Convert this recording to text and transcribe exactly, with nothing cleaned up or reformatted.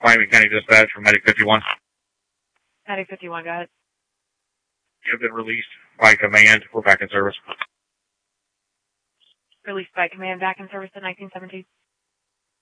Miami County Dispatch from Medic fifty-one. Medic fifty-one, got it. You have been released by command. We're back in service. Released by command, back in service at nineteen seventeen.